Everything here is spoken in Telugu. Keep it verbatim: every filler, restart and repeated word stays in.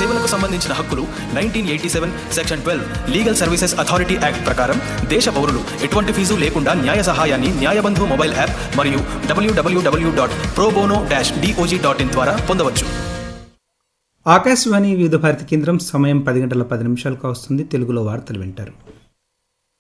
సేవలకు సంబంధించిన హక్కులు nineteen eighty seven section twelve legal services authority act ప్రకారం దేశ పౌరులు ఎటువంటి ఫీజు లేకుండా న్యాయ సహాయాన్ని న్యాయబంధు మొబైల్ యాప్ మరియు డబ్ల్యూడబ్ల్యూడబ్ల్యూ dot pro bono dash DOJ dot in ద్వారా పొందవచ్చు. ఆకాశవాణి వివిధ భారతి కేంద్రం సమయం పది గంటల పది నిమిషాలకు వస్తుంది. తెలుగులో వార్తలు వింటారు.